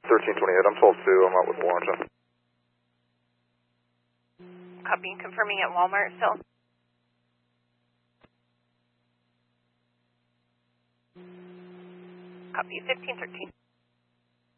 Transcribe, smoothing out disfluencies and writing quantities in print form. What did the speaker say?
1328, I'm 12-2, I'm out with Warrington. Copy, confirming at Walmart still. Copy, 1513.